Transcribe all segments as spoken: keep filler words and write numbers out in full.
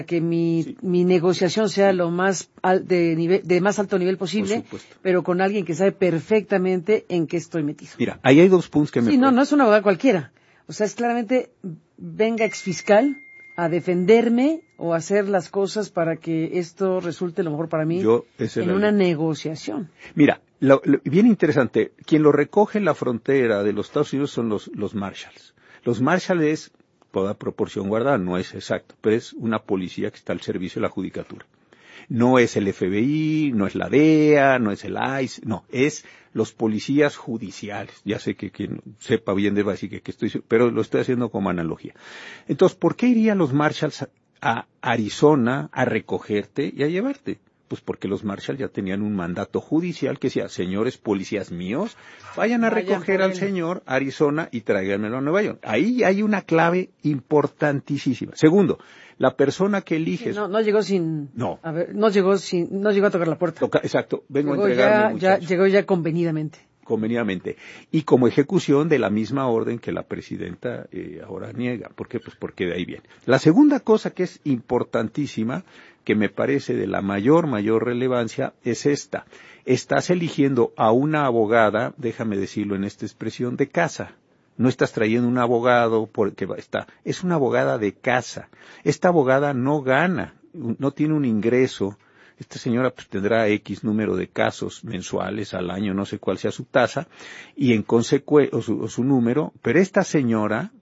que mi, sí. mi negociación sea lo más al, de nivel, de más alto nivel posible, pero con alguien que sabe perfectamente en qué estoy metido. Mira, ahí hay dos puntos que me... Sí, no, no es un abogado cualquiera. O sea, es claramente, venga exfiscal a defenderme o hacer las cosas para que esto resulte lo mejor para mí Yo, en una negociación. Mira, lo, lo, bien interesante, quien lo recoge en la frontera de los Estados Unidos son los, los Marshals. Los Marshals es, toda proporción guardada, no es exacto, pero es una policía que está al servicio de la judicatura. No es el F B I, no es la D E A, no es el I C E, no, es los policías judiciales. Ya sé que quien sepa bien de básica que estoy, pero lo estoy haciendo como analogía. Entonces, ¿por qué irían los Marshals a Arizona a recogerte y a llevarte? Pues porque los Marshals ya tenían un mandato judicial que decía, señores policías míos, vayan a Vayan recoger al señor a Arizona y tráiganmelo a Nueva York. Ahí hay una clave importantísima. Segundo, la persona que eliges... Sí, no, no llegó sin... No. A ver, no llegó sin, no llegó a tocar la puerta. Toca, exacto, vengo llegó a entregarme, ya, ya, llegó ya convenidamente. Convenidamente. Y como ejecución de la misma orden que la presidenta eh, ahora niega. ¿Por qué? Pues porque de ahí viene. La segunda cosa que es importantísima, que me parece de la mayor, mayor relevancia, es esta. Estás eligiendo a una abogada, déjame decirlo en esta expresión, de casa. No estás trayendo un abogado porque está, es una abogada de casa. Esta abogada no gana, no tiene un ingreso. Esta señora pues tendrá X número de casos mensuales al año, no sé cuál sea su tasa, y en consecuencia, o su, o su número, pero esta señora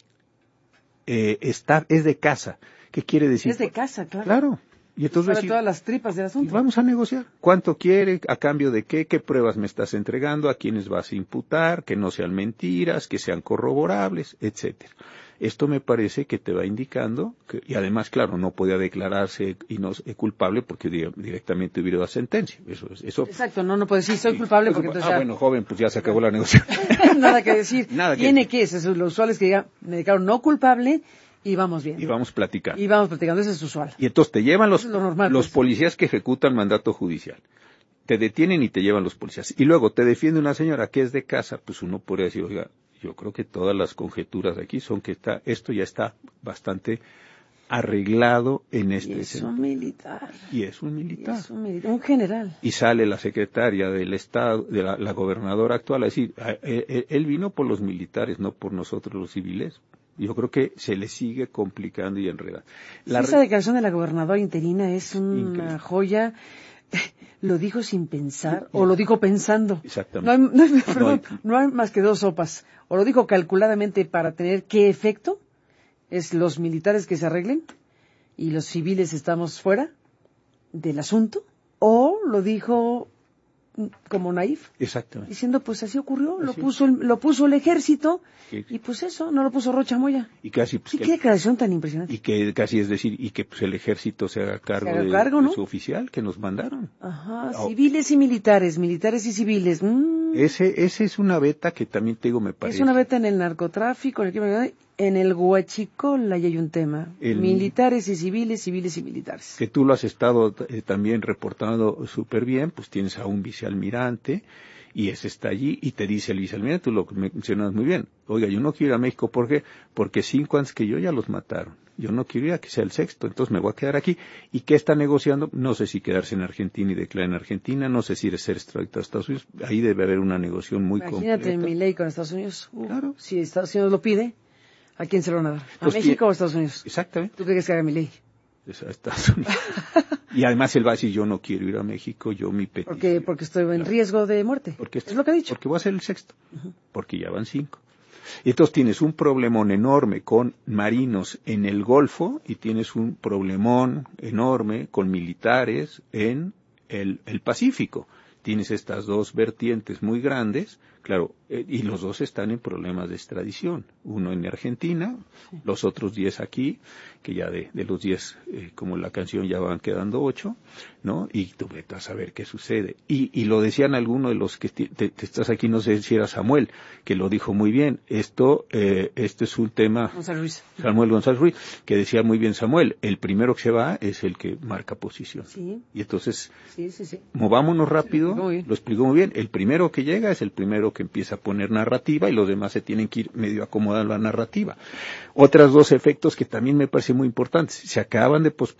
eh, está, es de casa. ¿Qué quiere decir? Es de casa, claro. Claro. Y entonces sabe decir, todas las tripas del asunto. Vamos a negociar. ¿Cuánto quiere? ¿A cambio de qué? ¿Qué pruebas me estás entregando? ¿A quiénes vas a imputar? Que no sean mentiras, que sean corroborables, etcétera. Esto me parece que te va indicando, que, y además, claro, no podía declararse y no, eh, culpable porque di, directamente hubiera dado sentencia. Eso, eso. Exacto, no, no puede decir soy culpable porque entonces Ah, ya... bueno, joven, pues ya se acabó la negociación. Nada que decir. Nada que Tiene decir. que, eso es lo usual es que diga, me declaro no culpable y vamos bien. Y vamos platicando. Y vamos platicando, eso es usual. Y entonces te llevan los, es lo normal, los pues. policías que ejecutan mandato judicial. Te detienen y te llevan los policías. Y luego te defiende una señora que es de casa, pues uno podría decir, oiga, yo creo que todas las conjeturas aquí son que está, esto ya está bastante arreglado en este Y es sentido. un militar. Y es un militar. Y es un militar, un general. Y sale la secretaria del Estado, de la, la gobernadora actual a decir, él, él vino por los militares, no por nosotros los civiles. Yo creo que se le sigue complicando y enredando. La sí, esa declaración de la gobernadora interina es una increíble. Joya. ¿Lo dijo sin pensar o lo dijo pensando? Exactamente. No hay, no, hay, perdón, no, hay... no hay más que dos sopas. O lo dijo calculadamente para tener qué efecto, es los militares que se arreglen y los civiles estamos fuera del asunto, o lo dijo como naif. Exactamente. Diciendo, pues así ocurrió, así lo puso el, lo puso el ejército, sí. Y pues eso, no lo puso Rocha Moya. Y casi, pues, sí, que qué declaración tan impresionante. Y que casi es decir, y que pues el ejército se haga cargo, se haga de, cargo ¿no? de su oficial que nos mandaron. Ajá, oh. Civiles y militares, militares y civiles. Mm. Ese, ese es una beta que también te digo, me parece. Es una beta en el narcotráfico, en el, en el huachicola y hay un tema. El, militares y civiles, civiles y militares. Que tú lo has estado eh, también reportando súper bien, pues tienes a un vicealmirante y ese está allí y te dice el vicealmirante, tú lo mencionas muy bien. Oiga, yo no quiero ir a México, ¿por qué? Porque cinco antes que yo ya los mataron. Yo no quiero ir a que sea el sexto, entonces me voy a quedar aquí. ¿Y qué está negociando? No sé si quedarse en Argentina y declarar en Argentina, no sé si ser extraditado a Estados Unidos. Ahí debe haber una negociación muy completa. Imagínate mi ley con Estados Unidos. Uh, claro. Si Estados Unidos lo pide, ¿a quién se lo van a dar? ¿A pues México o a Estados Unidos? Exactamente. ¿Tú crees que haga mi ley? A Estados Unidos. Y además él va a decir, yo no quiero ir a México, yo mi petición. Porque, porque estoy en claro. riesgo de muerte. Porque es lo que ha dicho. Porque voy a ser el sexto. Uh-huh. Porque ya van cinco. Y entonces tienes un problemón enorme con marinos en el Golfo y tienes un problemón enorme con militares en el, el Pacífico. Tienes estas dos vertientes muy grandes, claro, eh, y los dos están en problemas de extradición. Uno en Argentina, sí. Los otros diez aquí, que ya de, de los diez, eh, como la canción, ya van quedando ocho, ¿no? Y tú vete a saber qué sucede. Y, y lo decían algunos de los que te, te, te estás aquí, no sé si era Samuel, que lo dijo muy bien. Esto, eh, este es un tema... González Ruiz. Samuel González Ruiz, que decía muy bien Samuel, el primero que se va es el que marca posición. Sí. Y entonces, sí, sí, sí. movámonos rápido. Lo lo explicó muy bien, el primero que llega es el primero que empieza a poner narrativa y los demás se tienen que ir medio acomodando la narrativa. Otras dos efectos que también me parecen muy importantes, se acaban de posponer